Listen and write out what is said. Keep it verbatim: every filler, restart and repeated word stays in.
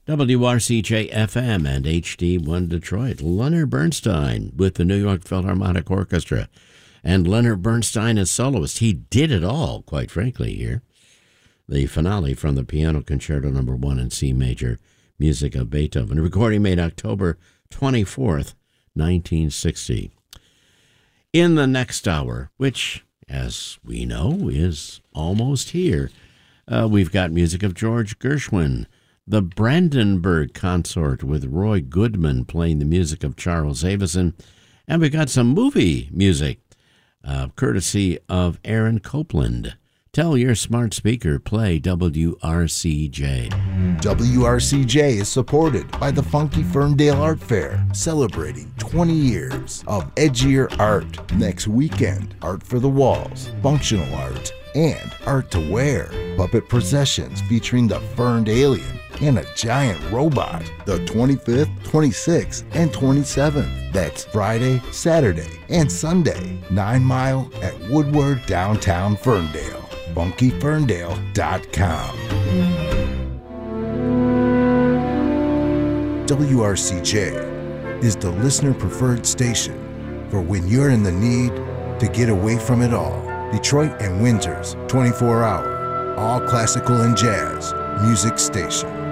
W R C J F M and H D one Detroit. Leonard Bernstein with the New York Philharmonic Orchestra. And Leonard Bernstein as soloist. He did it all, quite frankly, here. The finale from the Piano Concerto Number One in C Major, music of Beethoven. A recording made October twenty-fourth, nineteen sixty. In the next hour, which, as we know, is almost here, uh, we've got music of George Gershwin, the Brandenburg Consort with Roy Goodman playing the music of Charles Avison, and we got some movie music, uh, courtesy of Aaron Copland. Tell your smart speaker, play W R C J. W R C J is supported by the Funky Ferndale Art Fair, celebrating twenty years of edgier art. Next weekend, art for the walls, functional art, and art to wear. Puppet processions featuring the Ferned Alien and a giant robot. The twenty-fifth, twenty-sixth, and twenty-seventh. That's Friday, Saturday, and Sunday. Nine Mile at Woodward, downtown Ferndale. funky ferndale dot com. W R C J is the listener-preferred station for when you're in the need to get away from it all. Detroit and Windsor's twenty-four hour, all classical and jazz music station.